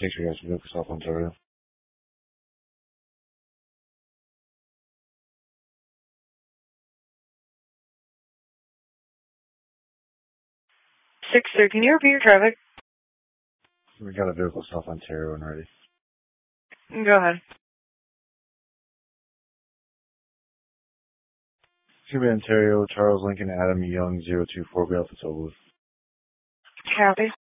Thanks for you guys for doing for South Ontario. 6-3, can you repeat your traffic? We got a vehicle South Ontario and ready. Go ahead. Cuba, Ontario, Charles Lincoln, Adam Young, 024, Alpha Tobu. Copy.